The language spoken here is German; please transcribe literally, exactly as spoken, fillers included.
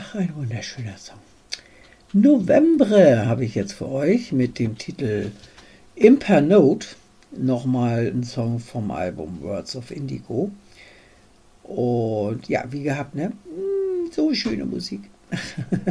Ach, ein wunderschöner Song. November habe ich jetzt für euch mit dem Titel Impernote. Nochmal ein Song vom Album Words of Indigo. Und ja, wie gehabt, ne? So schöne Musik.